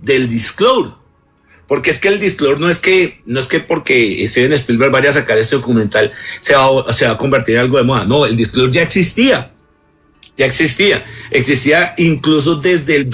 del disclosure. Porque es que el disclosure no es que porque Steven Spielberg vaya a sacar este documental se va a convertir en algo de moda. No, el disclosure ya existía. Existía incluso desde el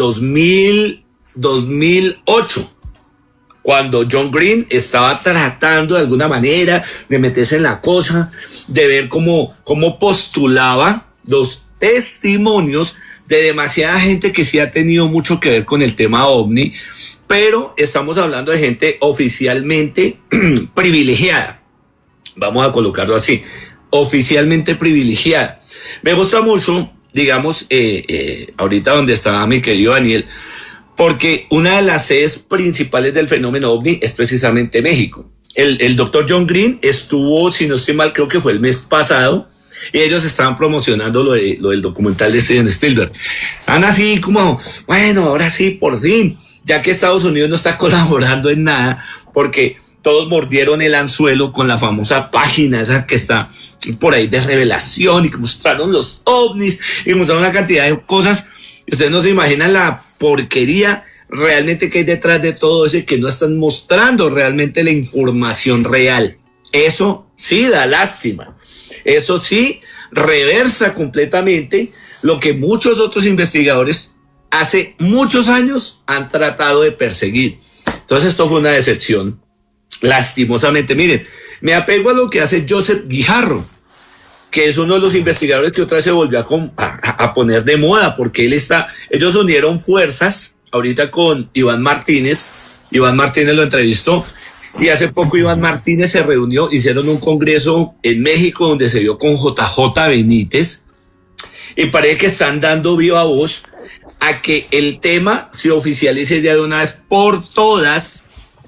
2008. Cuando John Green estaba tratando de alguna manera de meterse en la cosa, de ver cómo postulaba los testimonios de demasiada gente que sí ha tenido mucho que ver con el tema OVNI, pero estamos hablando de gente oficialmente privilegiada. Vamos a colocarlo así, oficialmente privilegiada. Me gusta mucho, digamos, ahorita donde estaba mi querido Daniel, porque una de las sedes principales del fenómeno OVNI es precisamente México. El doctor John Green estuvo, si no estoy mal, creo que fue el mes pasado, y ellos estaban promocionando lo del documental de Steven Spielberg. Estaban así como, bueno, ahora sí, por fin, ya que Estados Unidos no está colaborando en nada, porque todos mordieron el anzuelo con la famosa página esa que está por ahí de revelación, y que mostraron los ovnis, y mostraron una cantidad de cosas. Ustedes no se imaginan la porquería realmente que hay detrás de todo eso, y que no están mostrando realmente la información real. Eso sí da lástima. Eso sí reversa completamente lo que muchos otros investigadores hace muchos años han tratado de perseguir. Entonces esto fue una decepción, lastimosamente. Miren, me apego a lo que hace Joseph Guijarro, que es uno de los investigadores que otra vez se volvió a poner de moda, porque ellos unieron fuerzas ahorita con Iván Martínez. Iván Martínez lo entrevistó, y hace poco Iván Martínez se reunió, hicieron un congreso en México donde se vio con JJ Benítez, y parece que están dando viva voz a que el tema se oficialice ya de una vez por todas,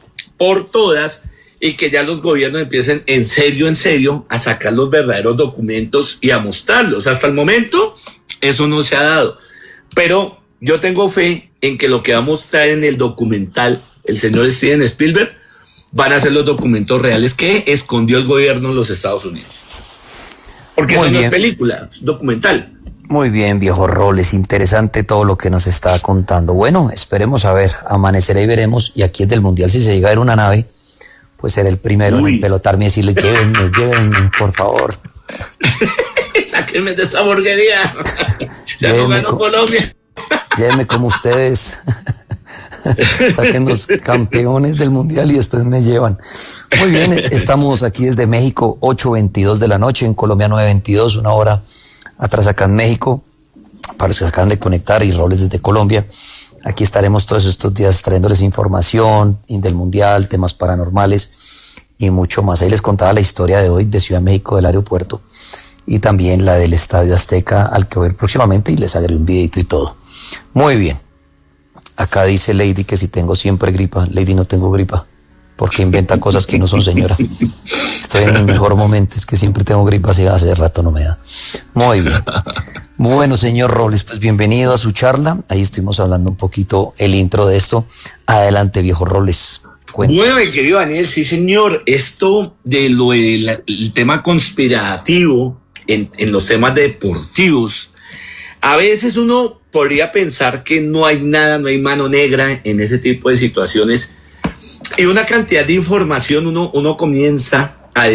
y que ya los gobiernos empiecen en serio a sacar los verdaderos documentos y a mostrarlos. Hasta el momento eso no se ha dado, pero yo tengo fe en que lo que va a mostrar en el documental el señor Steven Spielberg van a ser los documentos reales que escondió el gobierno de los Estados Unidos. Porque eso no es película, es documental. Muy bien, viejo Robles, interesante todo lo que nos está contando. Bueno, esperemos a ver, amanecerá y veremos, y aquí es del Mundial, si se llega a ver una nave, pues ser el primero en pelotarme y decirle, llévenme, por favor. Sáquenme de esa borguería. Ya no ganó Colombia. Llévenme como ustedes. Saquen los campeones del Mundial y después me llevan. Muy bien, estamos aquí desde México, 8:22 de la noche, en Colombia 9:22, una hora atrás acá en México, para los que se acaban de conectar, y Robles desde Colombia. Aquí estaremos todos estos días trayéndoles información del Mundial, temas paranormales y mucho más. Ahí les contaba la historia de hoy de Ciudad de México, del aeropuerto, y también la del Estadio Azteca, al que voy a ir próximamente, y les haré un videito y todo. Muy bien. Acá dice Lady que si tengo siempre gripa. Lady, no tengo gripa, porque inventa cosas que no son, señora. Estoy en mi mejor momento, es que siempre tengo gripa, así hace rato no me da. Muy bien. Bueno, señor Robles, pues bienvenido a su charla. Ahí estuvimos hablando un poquito el intro de esto. Adelante, viejo Robles. Cuéntame. Bueno, mi querido Daniel, sí, señor. Esto de el tema conspirativo en los temas deportivos, a veces uno podría pensar que no hay nada, no hay mano negra en ese tipo de situaciones, y una cantidad de información, uno comienza a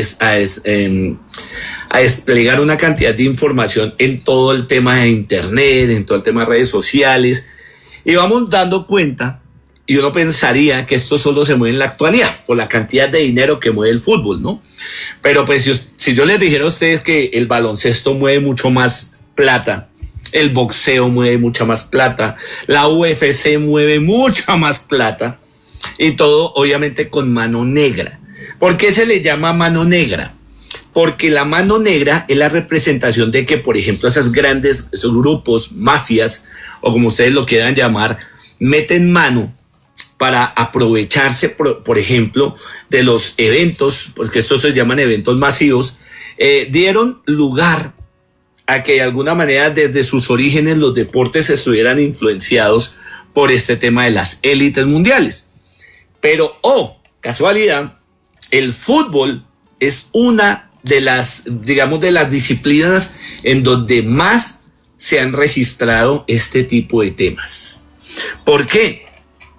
desplegar una cantidad de información en todo el tema de internet, en todo el tema de redes sociales, y vamos dando cuenta, y uno pensaría que esto solo se mueve en la actualidad, por la cantidad de dinero que mueve el fútbol, ¿no? Pero pues si yo les dijera a ustedes que el baloncesto mueve mucho más plata, el boxeo mueve mucha más plata, la UFC mueve mucha más plata, y todo obviamente con mano negra. ¿Por qué se le llama mano negra? Porque la mano negra es la representación de que, por ejemplo, esos grupos, mafias, o como ustedes lo quieran llamar, meten mano para aprovecharse, por ejemplo, de los eventos, porque estos se llaman eventos masivos, dieron lugar a que de alguna manera desde sus orígenes los deportes estuvieran influenciados por este tema de las élites mundiales. Pero, casualidad, el fútbol es una de las, digamos, de las disciplinas en donde más se han registrado este tipo de temas. ¿Por qué?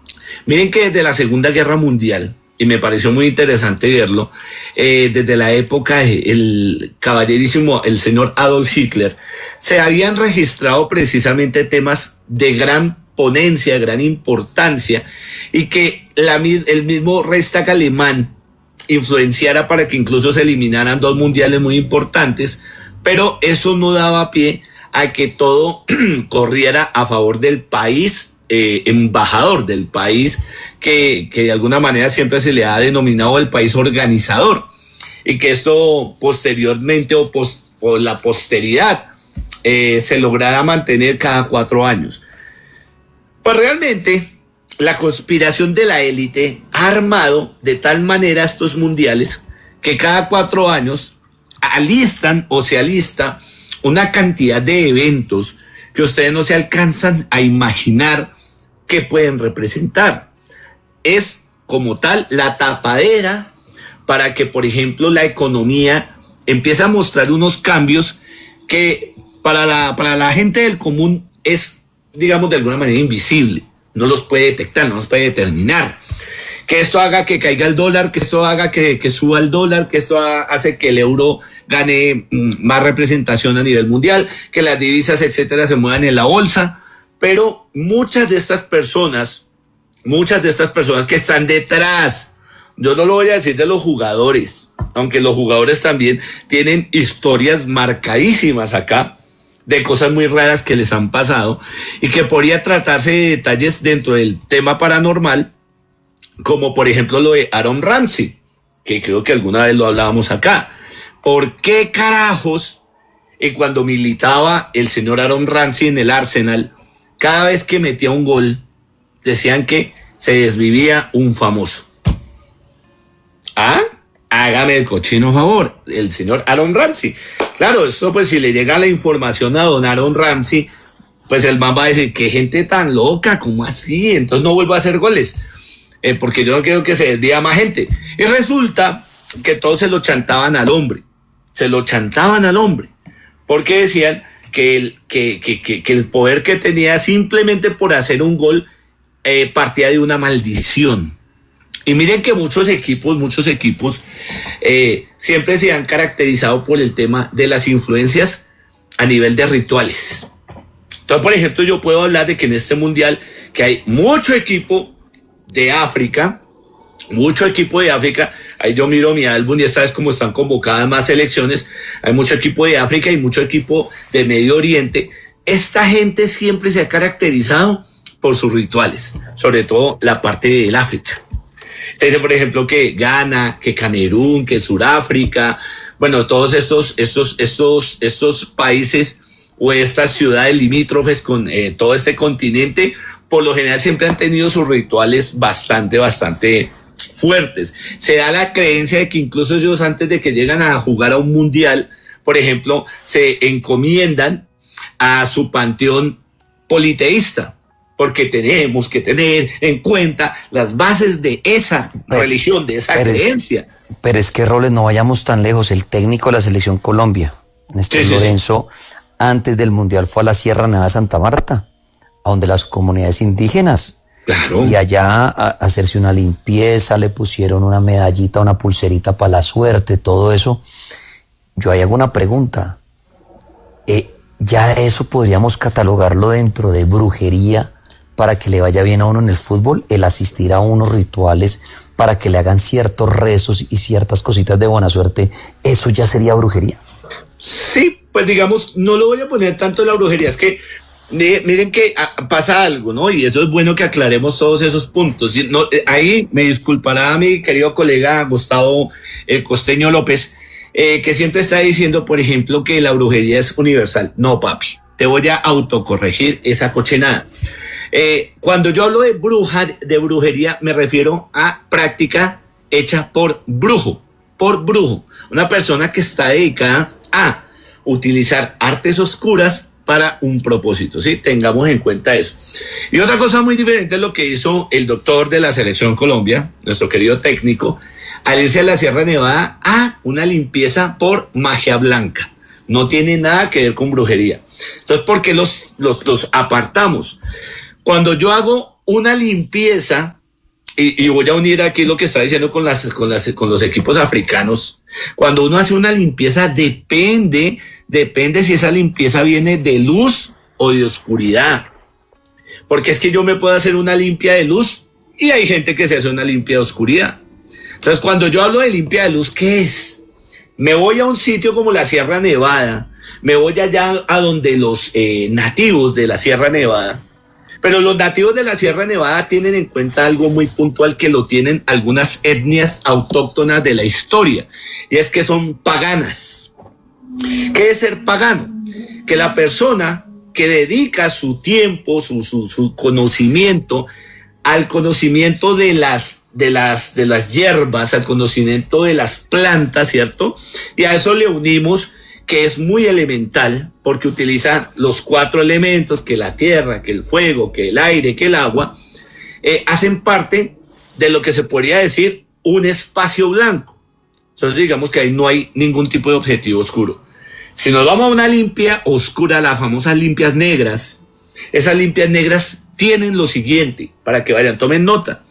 Miren que desde la Segunda Guerra Mundial, y me pareció muy interesante verlo, desde la época del caballerísimo, el señor Adolf Hitler, se habían registrado precisamente temas de gran ponencia, de gran importancia, y que el mismo Reichstag alemán influenciara para que incluso se eliminaran dos mundiales muy importantes, pero eso no daba pie a que todo corriera a favor del país embajador, del país que de alguna manera siempre se le ha denominado el país organizador, y que esto posteriormente o por la posteridad se lograra mantener cada 4 años. Pues realmente la conspiración de la élite ha armado de tal manera estos mundiales que cada 4 años alistan o se alista una cantidad de eventos que ustedes no se alcanzan a imaginar que pueden representar. Es como tal la tapadera para que, por ejemplo, la economía empiece a mostrar unos cambios que para la gente del común es, digamos, de alguna manera invisible. No los puede detectar, no los puede determinar. Que esto haga que caiga el dólar, que esto haga que suba el dólar, que esto hace que el euro gane más representación a nivel mundial, que las divisas, etcétera, se muevan en la bolsa. Pero muchas de estas personas que están detrás, yo no lo voy a decir de los jugadores, aunque los jugadores también tienen historias marcadísimas acá de cosas muy raras que les han pasado y que podría tratarse de detalles dentro del tema paranormal, como por ejemplo lo de Aaron Ramsey, que creo que alguna vez lo hablábamos acá. ¿Por qué carajos, cuando militaba el señor Aaron Ramsey en el Arsenal, cada vez que metía un gol, decían que se desvivía un famoso? Hágame el cochino favor, el señor Aaron Ramsey. Claro, esto pues si le llega la información a don Aaron Ramsey, pues el man va a decir, qué gente tan loca, ¿cómo así? Entonces no vuelvo a hacer goles, porque yo no quiero que se desvíe más gente. Y resulta que todos se lo chantaban al hombre, porque decían que el poder que tenía simplemente por hacer un gol partía de una maldición. Y miren que muchos equipos siempre se han caracterizado por el tema de las influencias a nivel de rituales. Entonces, por ejemplo, yo puedo hablar de que en este mundial que hay mucho equipo de África, ahí yo miro mi álbum y esta vez como están convocadas más selecciones, hay mucho equipo de África y mucho equipo de Medio Oriente. Esta gente siempre se ha caracterizado por sus rituales, sobre todo la parte del África. Usted dice, por ejemplo, que Ghana, que Camerún, que Sudáfrica, bueno, todos estos países o estas ciudades limítrofes con todo este continente, por lo general siempre han tenido sus rituales bastante fuertes. Se da la creencia de que incluso ellos antes de que llegan a jugar a un mundial, por ejemplo, se encomiendan a su panteón politeísta, porque tenemos que tener en cuenta las bases de esa religión, de esa creencia. Pero es que, Robles, no vayamos tan lejos. El técnico de la Selección Colombia, Néstor Lorenzo, antes del Mundial fue a la Sierra Nevada de Santa Marta, a donde las comunidades indígenas, claro, y allá a hacerse una limpieza, le pusieron una medallita, una pulserita para la suerte, todo eso. Yo ahí hago una pregunta. ¿Ya eso podríamos catalogarlo dentro de brujería para que le vaya bien a uno en el fútbol? El asistir a unos rituales para que le hagan ciertos rezos y ciertas cositas de buena suerte, ¿eso ya sería brujería? Sí, pues digamos, no lo voy a poner tanto en la brujería, es que miren que pasa algo, ¿no? Y eso es bueno que aclaremos todos esos puntos. No, ahí me disculpará mi querido colega Gustavo el Costeño López, que siempre está diciendo, por ejemplo, que la brujería es universal. No, papi, te voy a autocorregir esa cochinada. Cuando yo hablo de brujería, me refiero a práctica hecha por brujo. Una persona que está dedicada a utilizar artes oscuras para un propósito, ¿sí? Tengamos en cuenta eso. Y otra cosa muy diferente es lo que hizo el doctor de la Selección Colombia, nuestro querido técnico, al irse a la Sierra Nevada a una limpieza por magia blanca. No tiene nada que ver con brujería. Entonces, ¿por qué los apartamos? Cuando yo hago una limpieza y voy a unir aquí lo que está diciendo con los equipos africanos. Cuando uno hace una limpieza, depende si esa limpieza viene de luz o de oscuridad. Porque es que yo me puedo hacer una limpia de luz y hay gente que se hace una limpia de oscuridad. Entonces, cuando yo hablo de limpia de luz, ¿qué es? Me voy a un sitio como la Sierra Nevada, me voy allá a donde los nativos de la Sierra Nevada. Pero los nativos de la Sierra Nevada tienen en cuenta algo muy puntual que lo tienen algunas etnias autóctonas de la historia, y es que son paganas. ¿Qué es ser pagano? Que la persona que dedica su tiempo, su conocimiento al conocimiento de las hierbas, al conocimiento de las plantas, ¿cierto? Y a eso le unimos que es muy elemental, porque utiliza los 4 elementos, que la tierra, que el fuego, que el aire, que el agua, hacen parte de lo que se podría decir un espacio blanco. Entonces digamos que ahí no hay ningún tipo de objetivo oscuro. Si nos vamos a una limpia oscura, las famosas limpias negras, esas limpias negras tienen lo siguiente, para que vayan, tomen nota: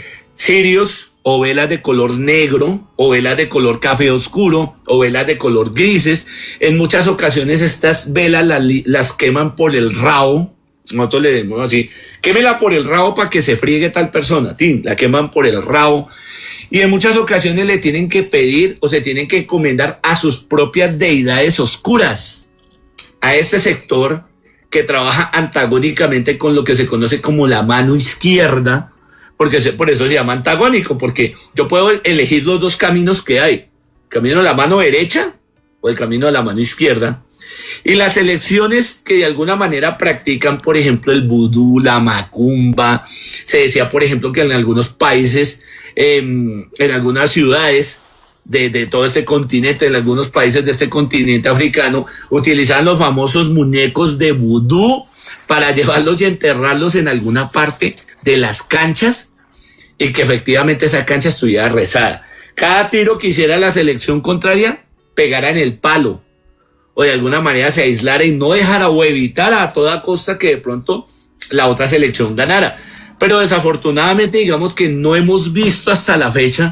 cirios o velas de color negro, o velas de color café oscuro, o velas de color grises. En muchas ocasiones estas velas las queman por el rabo. Nosotros le decimos así: quémela por el rabo para que se friegue tal persona. ¡Tin! La queman por el rabo. Y en muchas ocasiones le tienen que pedir o se tienen que encomendar a sus propias deidades oscuras, a este sector que trabaja antagónicamente con lo que se conoce como la mano izquierda, porque por eso se llama antagónico, porque yo puedo elegir los 2 caminos que hay: el camino de la mano derecha o el camino de la mano izquierda. Y las elecciones que de alguna manera practican, por ejemplo, el vudú, la macumba. Se decía, por ejemplo, que en algunos países, en algunas ciudades de todo este continente, en algunos países de este continente africano, utilizaban los famosos muñecos de vudú para llevarlos y enterrarlos en alguna parte de las canchas, y que efectivamente esa cancha estuviera rezada. Cada tiro que hiciera la selección contraria pegara en el palo, o de alguna manera se aislara y no dejara o evitara a toda costa que de pronto la otra selección ganara. Pero desafortunadamente, digamos que no hemos visto hasta la fecha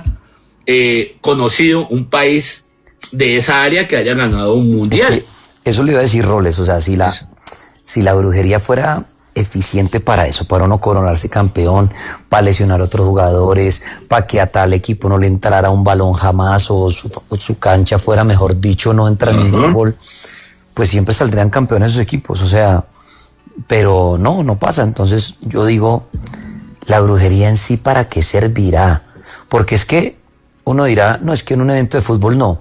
conocido un país de esa área que haya ganado un mundial. Es que eso le iba a decir, Roles, o sea, si la brujería fuera eficiente para eso, para uno coronarse campeón, para lesionar a otros jugadores, para que a tal equipo no le entrara un balón jamás, o su cancha fuera, mejor dicho, no entra ningún gol, pues siempre saldrían campeones esos equipos, o sea, pero no pasa. Entonces yo digo, la brujería en sí, ¿para qué servirá? Porque es que uno dirá, no, es que en un evento de fútbol no,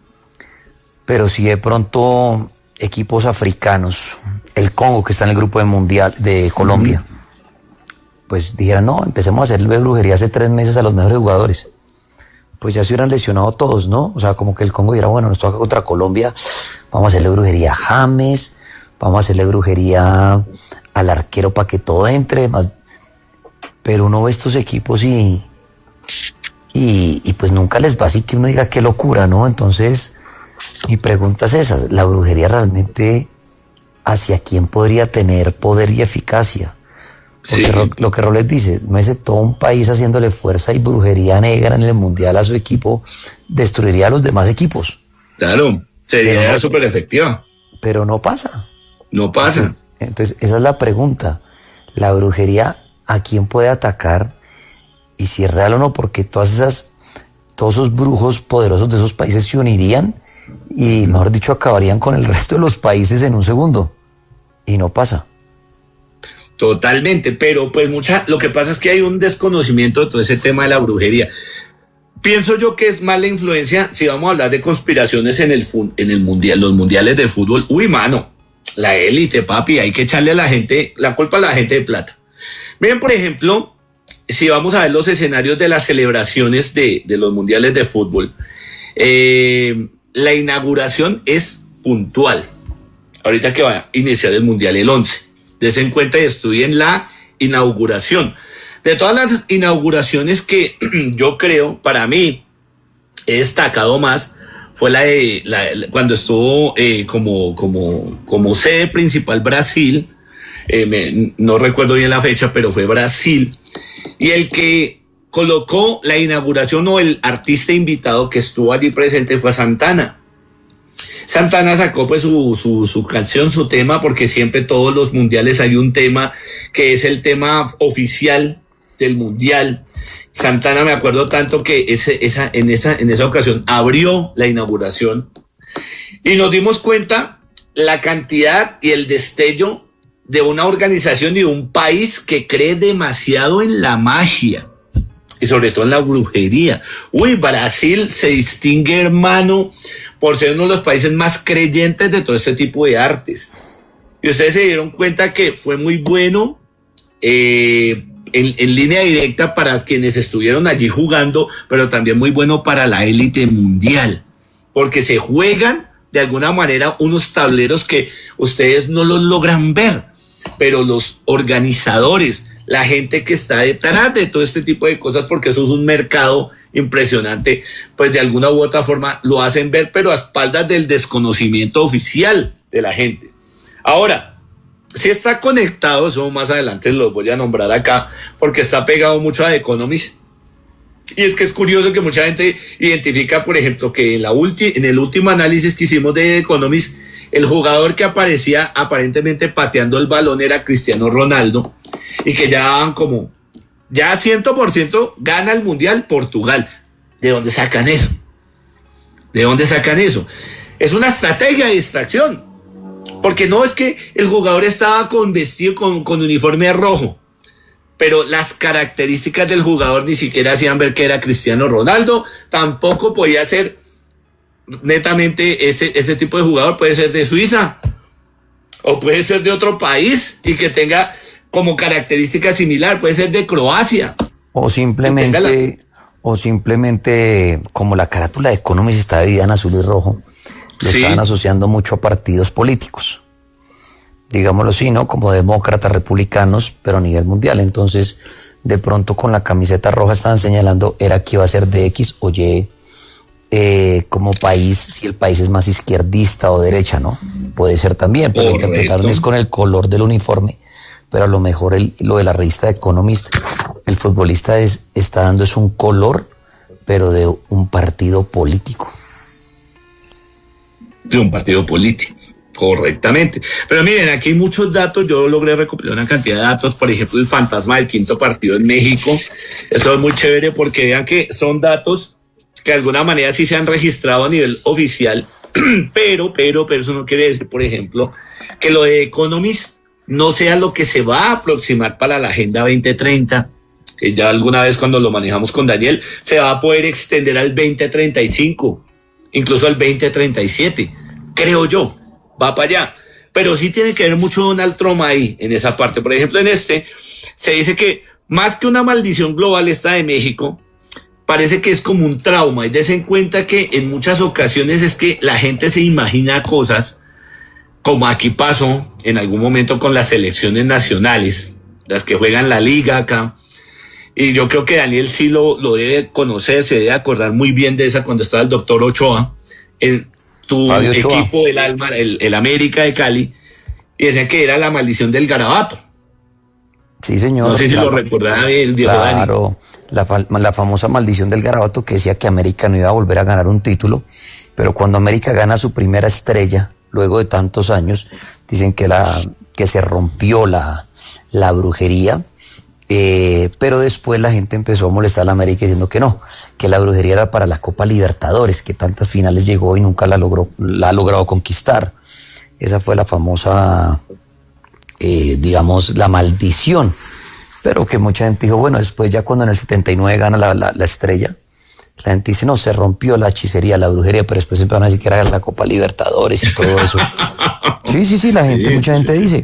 pero si de pronto equipos africanos, el Congo, que está en el grupo de mundial de Colombia, pues dijeran, no, empecemos a hacer brujería hace 3 meses a los mejores jugadores, pues ya se hubieran lesionado todos, ¿no? O sea, como que el Congo dirá, bueno, nos toca contra Colombia, vamos a hacerle brujería a James, vamos a hacerle brujería al arquero para que todo entre, más. Pero uno ve estos equipos y pues nunca les va así que uno diga qué locura, ¿no? Entonces, mi pregunta es esa: ¿la brujería realmente hacia quién podría tener poder y eficacia? Porque sí, lo que Roles dice, me dice, todo un país haciéndole fuerza y brujería negra en el mundial a su equipo, destruiría a los demás equipos. Claro, sería súper efectiva. Pero no pasa. No pasa. Entonces, esa es la pregunta. ¿La brujería a quién puede atacar? Y si es real o no, porque todos esos brujos poderosos de esos países se unirían y, mejor dicho, acabarían con el resto de los países en un segundo. Y no pasa. Totalmente, pero pues lo que pasa es que hay un desconocimiento de todo ese tema de la brujería. Pienso yo que es más la influencia, si vamos a hablar de conspiraciones en el mundial, los mundiales de fútbol. Uy, mano, la élite, papi, hay que echarle a la gente, la culpa a la gente de plata. Miren, por ejemplo, si vamos a ver los escenarios de las celebraciones de los mundiales de fútbol, la inauguración es puntual. Ahorita que va a iniciar el mundial el 11. Desen en cuenta y estudien la inauguración. De todas las inauguraciones que yo creo, para mí, he destacado más, fue cuando estuvo como sede principal Brasil, no recuerdo bien la fecha, pero fue Brasil, y el que colocó la inauguración, o el artista invitado que estuvo allí presente fue Santana. Santana sacó pues su canción, su tema, porque siempre todos los mundiales hay un tema que es el tema oficial del mundial. Santana, me acuerdo tanto que en esa ocasión abrió la inauguración y nos dimos cuenta la cantidad y el destello de una organización y de un país que cree demasiado en la magia y sobre todo en la brujería. Brasil se distingue, hermano, por ser uno de los países más creyentes de todo este tipo de artes. Y ustedes se dieron cuenta que fue muy bueno en línea directa para quienes estuvieron allí jugando, pero también muy bueno para la élite mundial, porque se juegan de alguna manera unos tableros que ustedes no los logran ver, pero los organizadores, la gente que está detrás de todo este tipo de cosas, porque eso es un mercado impresionante, pues de alguna u otra forma lo hacen ver, pero a espaldas del desconocimiento oficial de la gente. Ahora, si está conectado, eso más adelante los voy a nombrar acá, porque está pegado mucho a The Economist. Y es que es curioso que mucha gente identifica, por ejemplo, que en el último análisis que hicimos de The Economist, el jugador que aparecía aparentemente pateando el balón era Cristiano Ronaldo, y que ya 100% gana el Mundial Portugal. ¿De dónde sacan eso? ¿De dónde sacan eso? Es una estrategia de distracción, porque no es que el jugador estaba vestido con uniforme rojo, pero las características del jugador ni siquiera hacían ver que era Cristiano Ronaldo. Tampoco podía ser netamente ese tipo de jugador. Puede ser de Suiza o puede ser de otro país y que tenga como característica similar, puede ser de Croacia. O simplemente como la carátula de Economist está dividida en azul y rojo, lo estaban asociando mucho a partidos políticos, digámoslo así, ¿no? Como demócratas, republicanos, pero a nivel mundial. Entonces, de pronto con la camiseta roja estaban señalando era que iba a ser de X o Y como país, si el país es más izquierdista o derecha, ¿no? Puede ser también, pero interpretaron es con el color del uniforme. Pero a lo mejor lo de la revista Economist, el futbolista está dando es un color, pero de un partido político. De un partido político, correctamente. Pero miren, aquí hay muchos datos. Yo logré recopilar una cantidad de datos. Por ejemplo, el fantasma del quinto partido en México. Eso es muy chévere porque vean que son datos que de alguna manera sí se han registrado a nivel oficial. Pero eso no quiere decir, por ejemplo, que lo de Economist no sea lo que se va a aproximar para la Agenda 2030, que ya alguna vez cuando lo manejamos con Daniel, se va a poder extender al 2035, incluso al 2037, creo yo, va para allá. Pero sí tiene que ver mucho Donald Trump ahí, en esa parte. Por ejemplo, se dice que más que una maldición global esta de México, parece que es como un trauma. Y dense en cuenta que en muchas ocasiones es que la gente se imagina cosas, como aquí pasó en algún momento con las selecciones nacionales, las que juegan la liga acá. Y yo creo que Daniel sí lo debe conocer, se debe acordar muy bien de esa cuando estaba el doctor Ochoa, en tu Fabio equipo Ochoa. del alma, el América de Cali, y decían que era la maldición del garabato. Sí, señor. No sé si lo recordará el viejo Dani. Claro, la famosa maldición del garabato que decía que América no iba a volver a ganar un título, pero cuando América gana su primera estrella, luego de tantos años, dicen que se rompió la brujería, pero después la gente empezó a molestar a la América diciendo que no, que la brujería era para la Copa Libertadores, que tantas finales llegó y nunca la ha logrado conquistar. Esa fue la famosa, digamos, la maldición. Pero que mucha gente dijo, bueno, después ya cuando en el 79 gana la estrella, la gente dice, no, se rompió la hechicería, la brujería, pero después empezaron a decir que era la Copa Libertadores y todo eso. Sí, la gente, mucha gente dice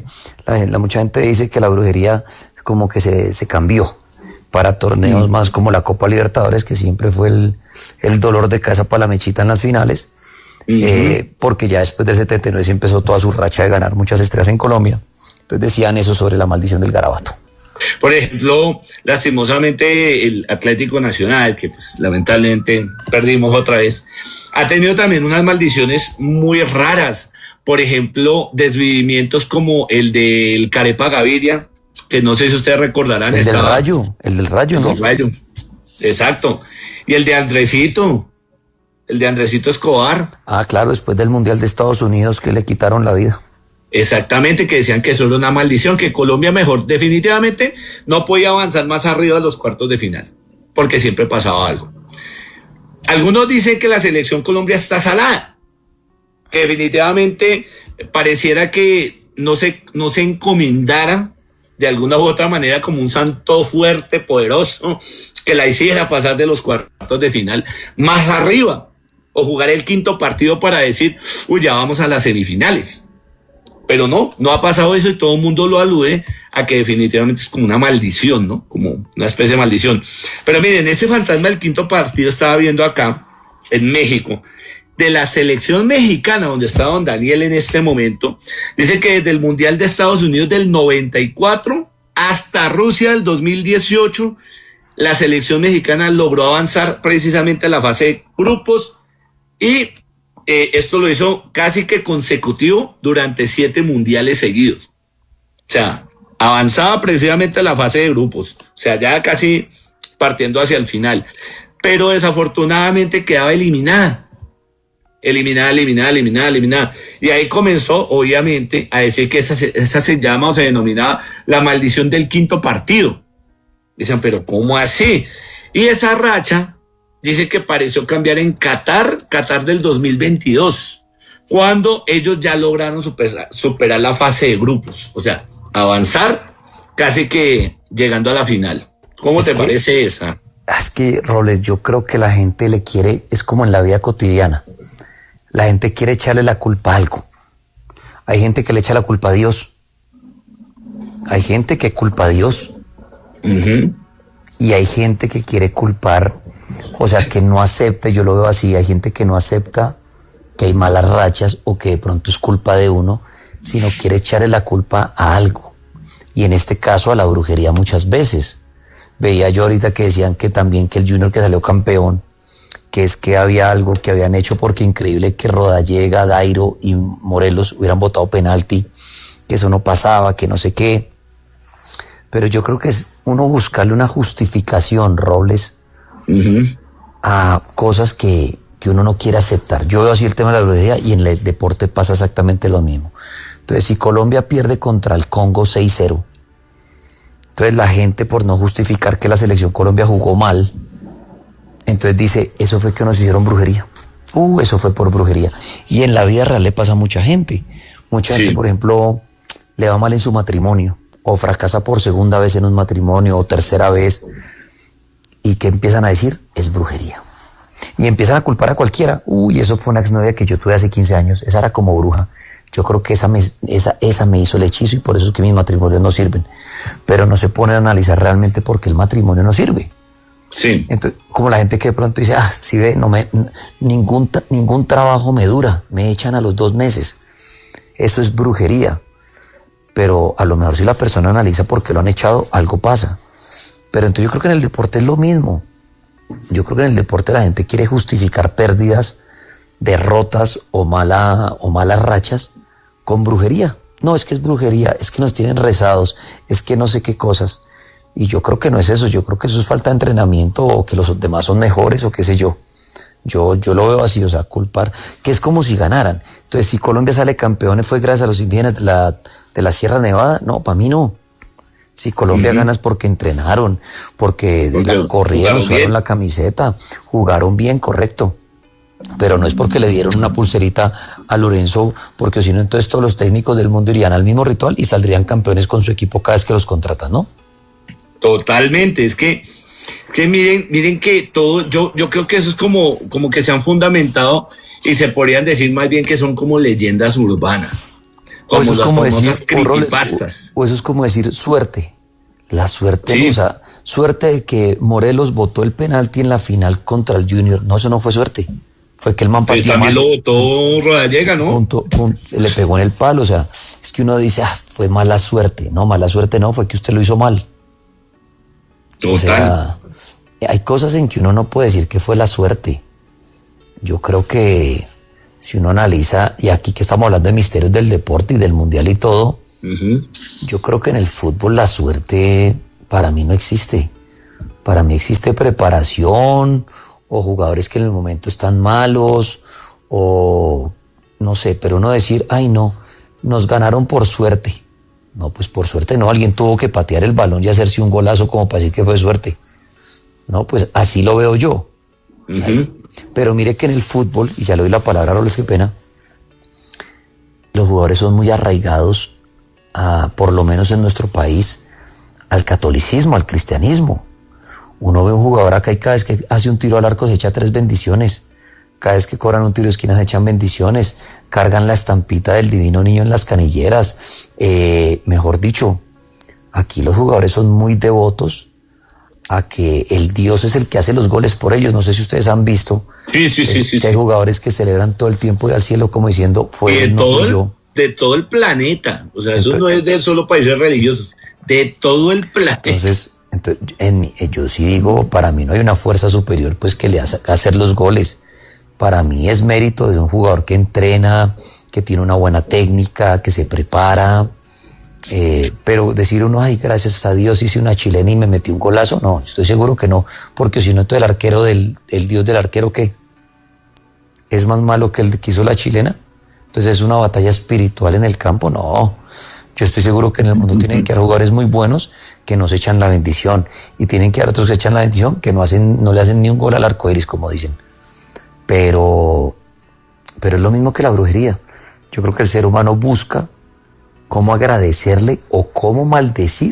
que la brujería como que se cambió para torneos más como la Copa Libertadores, que siempre fue el dolor de cabeza para la mechita en las finales, porque ya después del 79 se empezó toda su racha de ganar muchas estrellas en Colombia. Entonces decían eso sobre la maldición del garabato. Por ejemplo, lastimosamente el Atlético Nacional, que pues lamentablemente perdimos otra vez, ha tenido también unas maldiciones muy raras. Por ejemplo, desvivimientos como el del Carepa Gaviria, que no sé si ustedes recordarán. El del Rayo, ¿no? El Rayo. exacto. Y el de Andresito Escobar. Ah, claro, después del Mundial de Estados Unidos que le quitaron la vida. Exactamente, que decían que eso era una maldición, que Colombia mejor definitivamente no podía avanzar más arriba de los cuartos de final, porque siempre pasaba algo. Algunos dicen que la selección Colombia está salada, que definitivamente pareciera que no se encomendara de alguna u otra manera como un santo fuerte, poderoso, que la hiciera pasar de los cuartos de final más arriba, o jugar el quinto partido para decir, uy, ya vamos a las semifinales. Pero no ha pasado eso y todo el mundo lo alude a que definitivamente es como una maldición, ¿no? Como una especie de maldición. Pero miren, ese fantasma del quinto partido estaba viendo acá, en México, de la selección mexicana, donde está don Daniel en este momento, dice que desde el Mundial de Estados Unidos del 94 hasta Rusia del 2018, la selección mexicana logró avanzar precisamente a la fase de grupos y esto lo hizo casi que consecutivo durante 7 mundiales seguidos. O sea, avanzaba precisamente a la fase de grupos, o sea, ya casi partiendo hacia el final, pero desafortunadamente quedaba eliminada. Y ahí comenzó, obviamente, a decir que esa se llama o se denominaba la maldición del quinto partido. Dicen, pero ¿cómo así? Y esa racha dice que pareció cambiar en Qatar del 2022, cuando ellos ya lograron superar la fase de grupos, o sea, avanzar casi que llegando a la final. ¿Cómo te parece esa? Es que, Robles, yo creo que la gente le quiere, es como en la vida cotidiana, la gente quiere echarle la culpa a algo. Hay gente que le echa la culpa a Dios, hay gente que culpa a Dios, y hay gente que quiere culpar, o sea, que no acepta, yo lo veo así, hay gente que no acepta que hay malas rachas o que de pronto es culpa de uno, sino quiere echarle la culpa a algo, y en este caso a la brujería muchas veces. Veía yo ahorita que decían que también que el Junior que salió campeón, que es que había algo que habían hecho, porque increíble que Rodallega, Dairo y Morelos hubieran votado penalti, que eso no pasaba, que no sé qué. Pero yo creo que es uno buscarle una justificación, Robles, a cosas que uno no quiere aceptar. Yo veo así el tema de la brujería y en el deporte pasa exactamente lo mismo. Entonces, si Colombia pierde contra el Congo 6-0, entonces la gente, por no justificar que la selección Colombia jugó mal, entonces dice, eso fue que nos hicieron brujería. Eso fue por brujería. Y en la vida real le pasa a mucha gente. Mucha gente, por ejemplo, le va mal en su matrimonio, o fracasa por segunda vez en un matrimonio, o tercera vez, y que empiezan a decir, es brujería. Y empiezan a culpar a cualquiera. Eso fue una exnovia que yo tuve hace 15 años, esa era como bruja. Yo creo que esa me hizo el hechizo y por eso es que mis matrimonios no sirven. Pero no se pone a analizar realmente por qué el matrimonio no sirve. Sí. Entonces, como la gente que de pronto dice, si ve, ningún trabajo me dura, me echan a los 2 meses. Eso es brujería. Pero a lo mejor si la persona analiza por qué lo han echado, algo pasa. Pero entonces yo creo que en el deporte es lo mismo. Yo creo que en el deporte la gente quiere justificar pérdidas, derrotas o malas rachas con brujería. No, es que es brujería, es que nos tienen rezados, es que no sé qué cosas. Y yo creo que no es eso, yo creo que eso es falta de entrenamiento o que los demás son mejores o qué sé yo. Yo lo veo así, o sea, culpar, que es como si ganaran. Entonces, si Colombia sale campeón fue gracias a los indígenas de la Sierra Nevada, no, para mí no. Si Colombia gana es porque entrenaron, porque corrieron, usaron la camiseta, jugaron bien, correcto. Pero no es porque le dieron una pulserita a Lorenzo, porque si no, entonces todos los técnicos del mundo irían al mismo ritual y saldrían campeones con su equipo cada vez que los contratan, ¿no? Totalmente, es que miren que todo, yo creo que eso es como que se han fundamentado y se podrían decir más bien que son como leyendas urbanas, como las famosas creepypastas. O eso es como decir suerte, la suerte, sí. O sea, suerte de que Morelos votó el penalti en la final contra el Junior, no, eso no fue suerte, fue que el man pateó también mal. Lo votó Rodallega, ¿no? Le pegó en el palo, o sea, es que uno dice, fue mala suerte, no, fue que usted lo hizo mal. Total. O sea, hay cosas en que uno no puede decir que fue la suerte. Yo creo que si uno analiza, y aquí que estamos hablando de misterios del deporte y del mundial y todo, yo creo que en el fútbol la suerte para mí no existe. Para mí existe preparación, o jugadores que en el momento están malos, o no sé, pero uno decir, ay no, nos ganaron por suerte. No, pues por suerte no, alguien tuvo que patear el balón y hacerse un golazo como para decir que fue suerte. No, pues así lo veo yo. Uh-huh. Pero mire que en el fútbol, y ya le doy la palabra a Robles, qué pena, los jugadores son muy arraigados, por lo menos en nuestro país, al catolicismo, al cristianismo. Uno ve un jugador acá y cada vez que hace un tiro al arco se echa 3 bendiciones. Cada vez que cobran un tiro de esquina se echan bendiciones. Cargan la estampita del divino niño en las canilleras. Mejor dicho, aquí los jugadores son muy devotos a que el Dios es el que hace los goles por ellos. No sé si ustedes han visto sí. Hay jugadores que celebran todo el tiempo y al cielo como diciendo, fue él, no fui yo. De todo el planeta. O sea, entonces, eso no es de solo países religiosos. De todo el planeta. Entonces yo sí digo, para mí no hay una fuerza superior pues que le haga hacer los goles. Para mí es mérito de un jugador que entrena, que tiene una buena técnica, que se prepara, pero decir uno, ay, gracias a Dios hice una chilena y me metí un golazo, no, estoy seguro que no, porque si no, entonces el arquero el Dios del arquero, ¿qué? ¿Es más malo que el que hizo la chilena? Entonces es una batalla espiritual en el campo, no. Yo estoy seguro que en el mundo tienen que haber jugadores muy buenos que nos echan la bendición, y tienen que haber otros que echan la bendición que no le hacen ni un gol al arco iris, como dicen. Pero es lo mismo que la brujería. Yo creo que el ser humano busca cómo agradecerle o cómo maldecir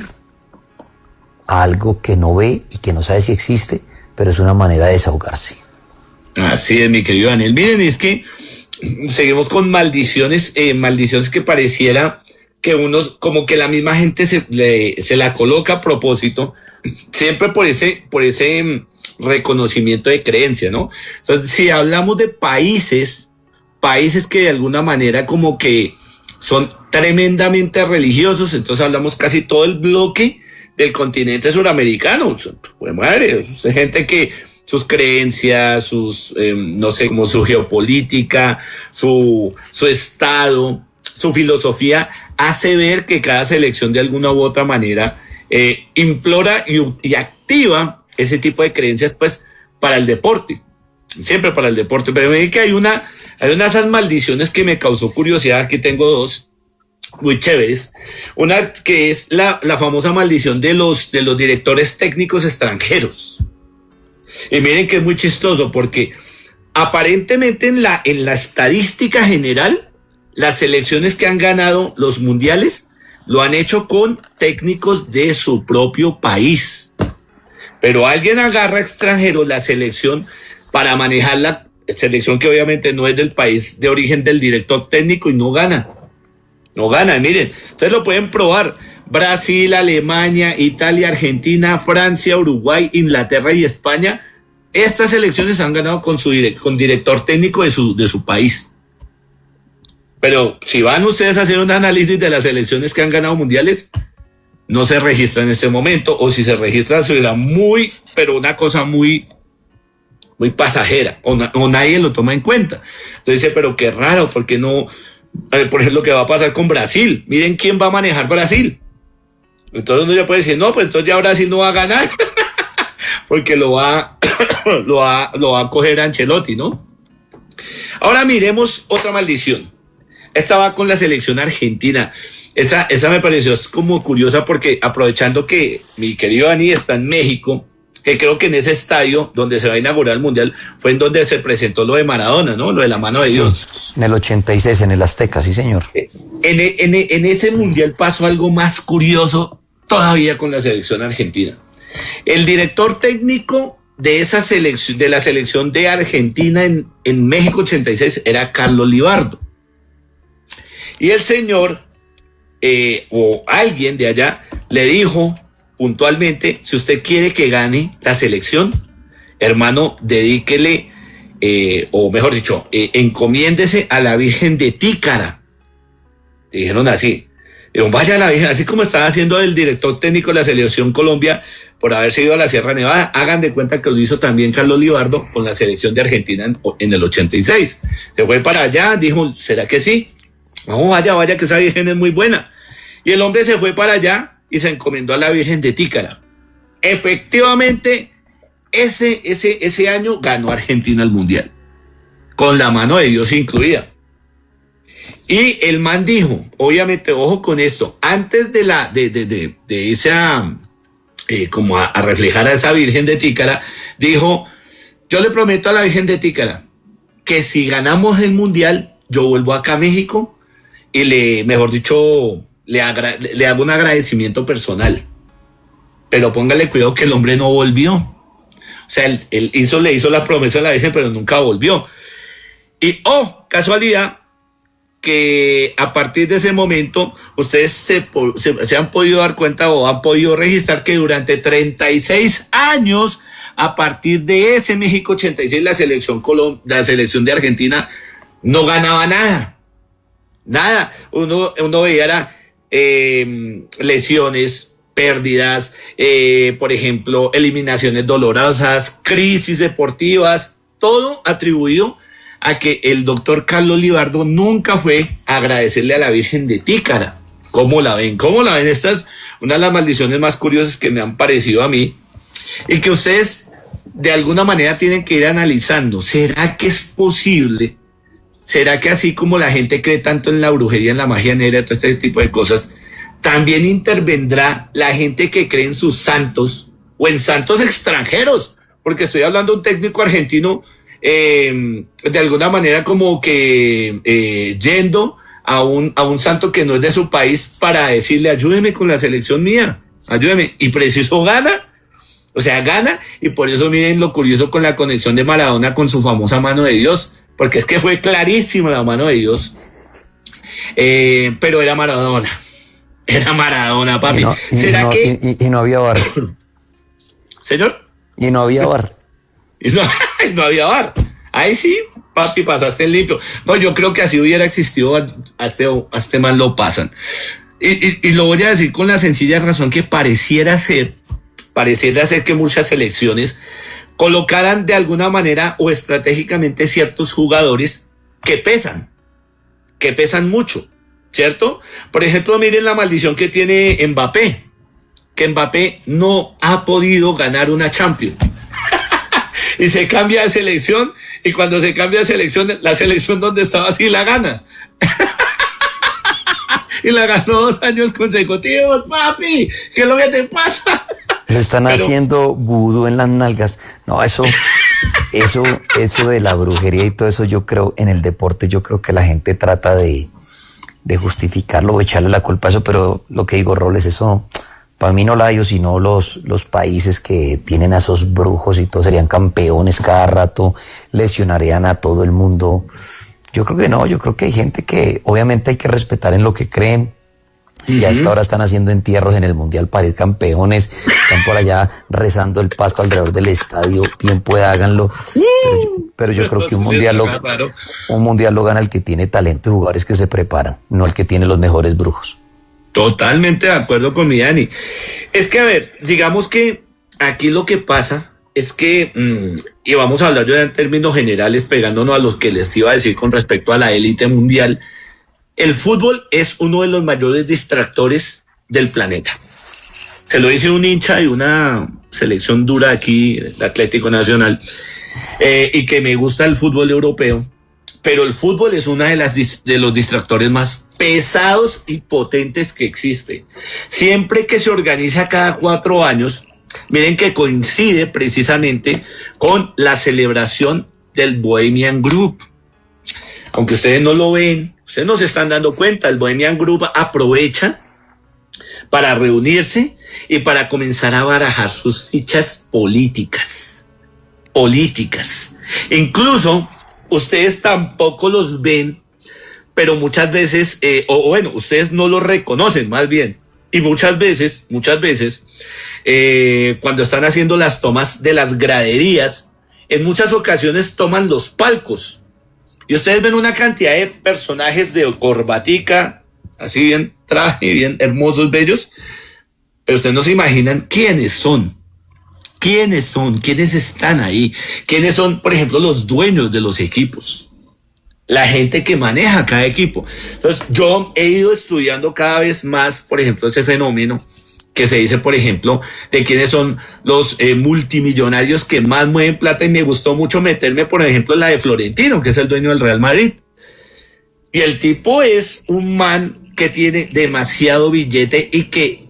a algo que no ve y que no sabe si existe, pero es una manera de desahogarse. Así es, mi querido Daniel. Miren, es que seguimos con maldiciones, maldiciones que pareciera que unos, como que la misma gente se la coloca a propósito, siempre por ese reconocimiento de creencia, ¿no? Entonces, si hablamos de países que de alguna manera como que son tremendamente religiosos, entonces hablamos casi todo el bloque del continente suramericano. Pues madre, es gente que sus creencias, sus, no sé, como su geopolítica, su estado, su filosofía, hace ver que cada selección de alguna u otra manera implora y activa ese tipo de creencias, pues, para el deporte, siempre para el deporte. Pero me que hay una de esas maldiciones que me causó curiosidad. Aquí tengo 2 muy chéveres. Una que es la famosa maldición de los directores técnicos extranjeros. Y miren que es muy chistoso, porque aparentemente en la estadística general, las selecciones que han ganado los mundiales lo han hecho con técnicos de su propio país. Pero alguien agarra extranjero la selección para manejar la selección que obviamente no es del país de origen del director técnico, y no gana. No gana, miren, ustedes lo pueden probar. Brasil, Alemania, Italia, Argentina, Francia, Uruguay, Inglaterra y España. Estas selecciones han ganado con director técnico de su país. Pero si van ustedes a hacer un análisis de las selecciones que han ganado mundiales, no se registra en este momento, o si se registra será pero una cosa muy pasajera, o nadie lo toma en cuenta. Entonces dice, pero qué raro, porque no, por ejemplo, ¿qué va a pasar con Brasil? Miren quién va a manejar Brasil. Entonces uno ya puede decir, no, pues entonces ya Brasil no va a ganar, porque lo va a coger Ancelotti, ¿no? Ahora miremos otra maldición. Esta va con la selección argentina. Esa me pareció como curiosa, porque aprovechando que mi querido Dani está en México, que creo que en ese estadio donde se va a inaugurar el mundial fue en donde se presentó lo de Maradona, ¿no? Lo de la mano de Dios. Sí, en el 86, en el Azteca, sí señor. En ese mundial pasó algo más curioso todavía con la selección argentina. El director técnico de esa selección, de la selección de Argentina en México 86, era Carlos Libardo. Y el señor, o alguien de allá, le dijo puntualmente, si usted quiere que gane la selección, hermano, dedíquele, o mejor dicho, encomiéndese a la Virgen de Tícara. Le dijeron así. Dijeron, vaya a la Virgen, así como estaba haciendo el director técnico de la selección Colombia por haberse ido a la Sierra Nevada, hagan de cuenta que lo hizo también Carlos Libardo con la selección de Argentina en el 86. Se fue para allá, dijo, ¿será que sí? No, vaya, que esa Virgen es muy buena. Y el hombre se fue para allá y se encomendó a la Virgen de Tícara. efectivamente, ese año ganó Argentina el Mundial, con la mano de Dios incluida. Y el man dijo, obviamente, ojo con esto, antes de esa, como a reflejar a esa Virgen de Tícara, dijo, yo le prometo a la Virgen de Tícara que si ganamos el Mundial, yo vuelvo acá a México y mejor dicho, le hago un agradecimiento personal. Pero póngale cuidado que el hombre no volvió. O sea, él le hizo la promesa a la Virgen, pero nunca volvió. Y, casualidad, que a partir de ese momento ustedes se han podido dar cuenta o han podido registrar que durante 36 años, a partir de ese México 86, la selección de Argentina no ganaba nada. Nada. Uno veía lesiones, pérdidas, por ejemplo, eliminaciones dolorosas, crisis deportivas, todo atribuido a que el doctor Carlos Libardo nunca fue a agradecerle a la Virgen de Tícara. ¿Cómo la ven? ¿Cómo la ven? Esta es una de las maldiciones más curiosas que me han parecido a mí y que ustedes de alguna manera tienen que ir analizando. ¿Será que es posible? ¿Será que así como la gente cree tanto en la brujería, en la magia negra, todo este tipo de cosas, también intervendrá la gente que cree en sus santos o en santos extranjeros? Porque estoy hablando de un técnico argentino de alguna manera como que yendo a un santo que no es de su país para decirle, ayúdeme con la selección mía, ayúdeme, y preciso gana. O sea, gana, y por eso miren lo curioso con la conexión de Maradona con su famosa mano de Dios, porque es que fue clarísima la mano de Dios, pero era Maradona, papi. Y no había bar. ¿Señor? Y no había bar. Y no había bar. Ahí sí, papi, pasaste en limpio. No, yo creo que así hubiera existido, a este man lo pasan. Y lo voy a decir con la sencilla razón que pareciera ser que muchas selecciones colocaran de alguna manera o estratégicamente ciertos jugadores que pesan mucho, ¿cierto? Por ejemplo, miren la maldición que tiene Mbappé, que Mbappé no ha podido ganar una Champions. Y se cambia de selección, y cuando se cambia de selección, la selección donde estaba sí la gana. Y la ganó 2 años consecutivos, papi. ¿Qué es lo que te pasa? Le están haciendo vudú en las nalgas. No, eso de la brujería y todo eso, yo creo, en el deporte, yo creo que la gente trata de justificarlo o echarle la culpa a eso, pero lo que digo, Roles, eso, para mí no la hay, sino los países que tienen a esos brujos y todo serían campeones cada rato, lesionarían a todo el mundo. Yo creo que no, yo creo que hay gente que obviamente hay que respetar en lo que creen. Si a esta hora están haciendo entierros en el Mundial para ir campeones, están por allá rezando el pasto alrededor del estadio, bien pueda, háganlo. Pero yo creo que un mundial lo gana el que tiene talento y jugadores que se preparan, no el que tiene los mejores brujos. Totalmente de acuerdo con mi Dani. Es que, a ver, digamos que aquí lo que pasa es que, y vamos a hablar yo en términos generales, pegándonos a los que les iba a decir con respecto a la élite mundial, el fútbol es uno de los mayores distractores del planeta. Se lo dice un hincha de una selección dura aquí, el Atlético Nacional, y que me gusta el fútbol europeo, pero el fútbol es una de los distractores más pesados y potentes que existe. Siempre que se organiza cada 4 años, miren que coincide precisamente con la celebración del Bohemian Group. Aunque ustedes no lo ven, ustedes no se están dando cuenta, el Bohemian Group aprovecha para reunirse y para comenzar a barajar sus fichas políticas. Incluso ustedes tampoco los ven, pero muchas veces, ustedes no los reconocen más bien. Y muchas veces, cuando están haciendo las tomas de las graderías, en muchas ocasiones toman los palcos. Y ustedes ven una cantidad de personajes de corbatica, así bien traje, bien hermosos, bellos, pero ustedes no se imaginan quiénes son, quiénes están ahí, quiénes son, por ejemplo, los dueños de los equipos, la gente que maneja cada equipo. Entonces, yo he ido estudiando cada vez más, por ejemplo, ese fenómeno que se dice, por ejemplo, de quiénes son los multimillonarios que más mueven plata, y me gustó mucho meterme, por ejemplo, en la de Florentino, que es el dueño del Real Madrid. Y el tipo es un man que tiene demasiado billete y que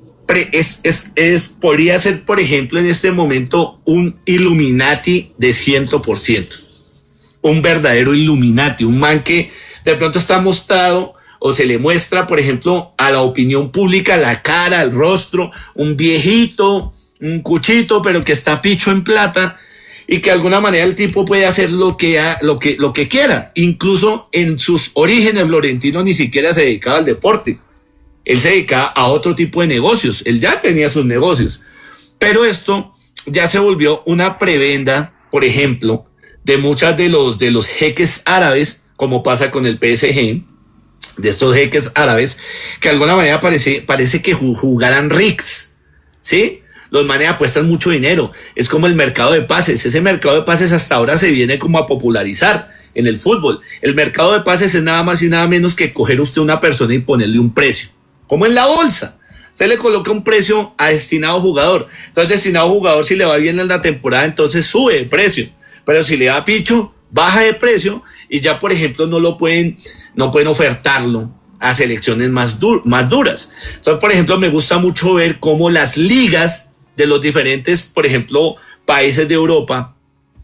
podría ser, por ejemplo, en este momento un Illuminati de 100%. Un verdadero Illuminati, un man que de pronto está mostrado o se le muestra, por ejemplo, a la opinión pública la cara, el rostro, un viejito, un cuchito, pero que está picho en plata, y que de alguna manera el tipo puede hacer lo que quiera. Incluso en sus orígenes, Florentino ni siquiera se dedicaba al deporte. Él se dedicaba a otro tipo de negocios. Él ya tenía sus negocios. Pero esto ya se volvió una prebenda, por ejemplo, de muchas de los jeques árabes, como pasa con el PSG, de estos jeques árabes, que de alguna manera parece que jugaran RICS, ¿sí? Los manes apuestan mucho dinero. Es como el mercado de pases. Ese mercado de pases hasta ahora se viene como a popularizar en el fútbol. El mercado de pases es nada más y nada menos que coger usted una persona y ponerle un precio, como en la bolsa. Usted le coloca un precio a destinado jugador. Entonces, destinado jugador, si le va bien en la temporada, entonces sube de precio. Pero si le da picho, baja de precio, y ya, por ejemplo, no pueden ofertarlo a selecciones más duras. Entonces, por ejemplo, me gusta mucho ver cómo las ligas de los diferentes, por ejemplo, países de Europa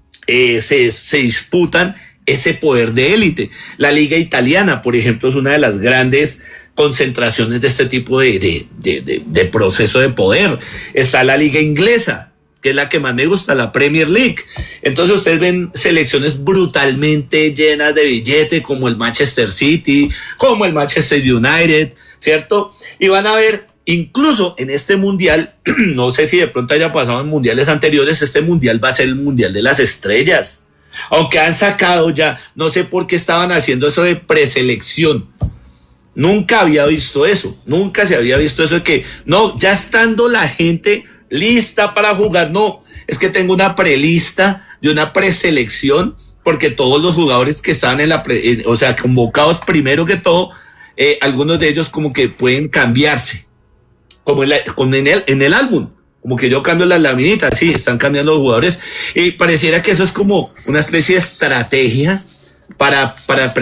se disputan ese poder de élite. La liga italiana, por ejemplo, es una de las grandes concentraciones de este tipo de proceso de poder. Está la liga inglesa, que es la que más me gusta, la Premier League. Entonces ustedes ven selecciones brutalmente llenas de billete, como el Manchester City, como el Manchester United, ¿cierto? Y van a ver, incluso en este mundial, no sé si de pronto haya pasado en mundiales anteriores, este mundial va a ser el mundial de las estrellas. Aunque han sacado ya, no sé por qué estaban haciendo eso de preselección. Nunca había visto eso, nunca se había visto eso de que, no, ya estando la gente lista para jugar, no, es que tengo una prelista de una preselección, porque todos los jugadores que estaban o sea, convocados primero que todo, algunos de ellos como que pueden cambiarse, como en el álbum, como que yo cambio las laminitas, sí, están cambiando los jugadores, y pareciera que eso es como una especie de estrategia para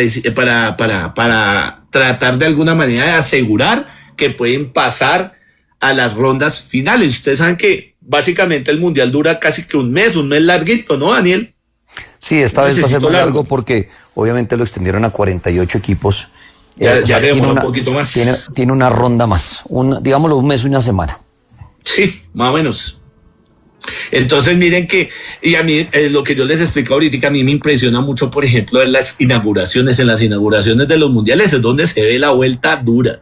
tratar de alguna manera de asegurar que pueden pasar a las rondas finales. Ustedes saben que básicamente el mundial dura casi que un mes larguito, ¿no, Daniel? Sí, esta vez va a ser muy largo porque obviamente lo extendieron a 48 equipos. Ya tiene un poquito más. Tiene una ronda más, digámoslo, un mes y una semana. Sí, más o menos. Entonces miren que, y a mí lo que yo les explico ahorita, a mí me impresiona mucho, por ejemplo, en las inauguraciones de los mundiales, es donde se ve la vuelta dura.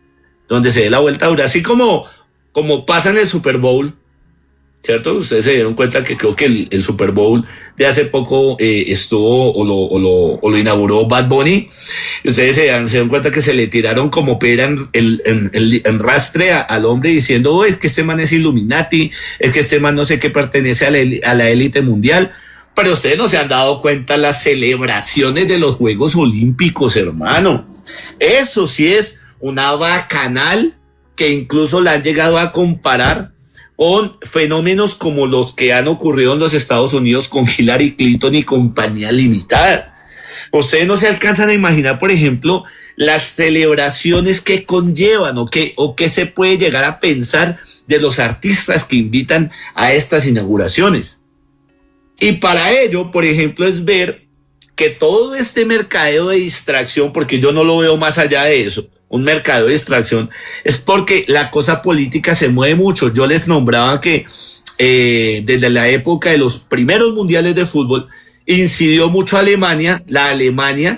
Así como pasa en el Super Bowl, ¿cierto? Ustedes se dieron cuenta que creo que el Super Bowl de hace poco estuvo o lo inauguró Bad Bunny, y ustedes se dieron cuenta que se le tiraron como pera en rastre al hombre diciendo, oh, es que este man es Illuminati, es que este man no sé qué pertenece a la élite mundial. Pero ustedes no se han dado cuenta las celebraciones de los Juegos Olímpicos, hermano. Eso sí es una bacanal, que incluso la han llegado a comparar con fenómenos como los que han ocurrido en los Estados Unidos con Hillary Clinton y compañía limitada. Ustedes no se alcanzan a imaginar, por ejemplo, las celebraciones que conllevan o que se puede llegar a pensar de los artistas que invitan a estas inauguraciones. Y para ello, por ejemplo, es ver que todo este mercadeo de distracción, porque yo no lo veo más allá de eso, un mercado de distracción, es porque la cosa política se mueve mucho. Yo les nombraba que desde la época de los primeros mundiales de fútbol incidió mucho la Alemania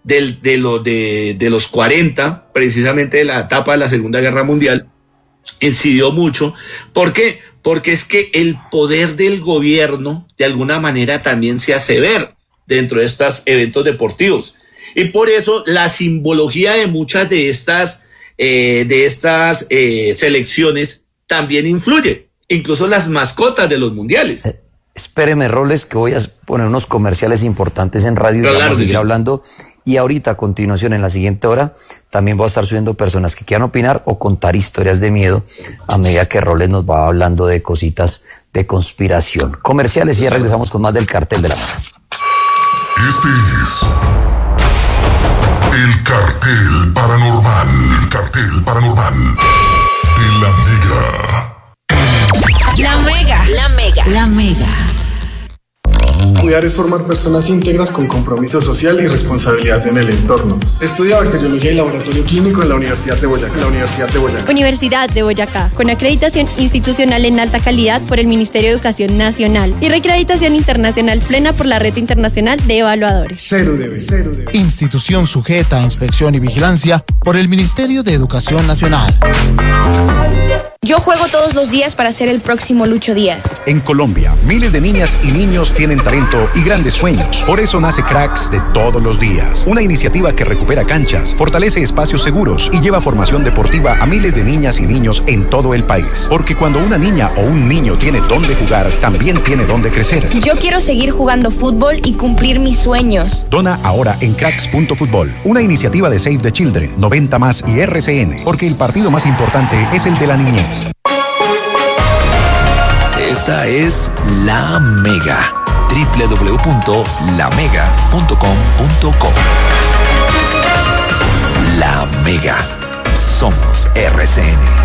de los 40, precisamente de la etapa de la Segunda Guerra Mundial, incidió mucho. ¿Por qué? Porque es que el poder del gobierno de alguna manera también se hace ver dentro de estos eventos deportivos. Y por eso la simbología de muchas de estas selecciones también influye, incluso las mascotas de los mundiales. Espéreme, Roles, que voy a poner unos comerciales importantes en radio y vamos a seguir hablando. Y ahorita, a continuación, en la siguiente hora, también voy a estar subiendo personas que quieran opinar o contar historias de miedo a medida que Roles nos va hablando de cositas de conspiración. Comerciales y ya regresamos con más del Cartel de la Mega. Este es el Cartel Paranormal. Cartel Paranormal de la Mega. La Mega. La Mega. La Mega. Cuidar es formar personas íntegras con compromiso social y responsabilidad en el entorno. Estudia bacteriología y laboratorio clínico en la Universidad de Boyacá. Universidad de Boyacá, con acreditación institucional en alta calidad por el Ministerio de Educación Nacional y reacreditación internacional plena por la Red Internacional de Evaluadores. Cero debe. Institución sujeta a inspección y vigilancia por el Ministerio de Educación Nacional. Yo juego todos los días para ser el próximo Lucho Díaz. En Colombia, miles de niñas y niños tienen talento y grandes sueños. Por eso nace Cracks de todos los días. Una iniciativa que recupera canchas, fortalece espacios seguros y lleva formación deportiva a miles de niñas y niños en todo el país. Porque cuando una niña o un niño tiene dónde jugar, también tiene dónde crecer. Yo quiero seguir jugando fútbol y cumplir mis sueños. Dona ahora en cracks.futbol. Una iniciativa de Save the Children, 90 Más y RCN. Porque el partido más importante es el de la niñez. Esta es La Mega. www.lamega.com.co. La Mega. Somos RCN.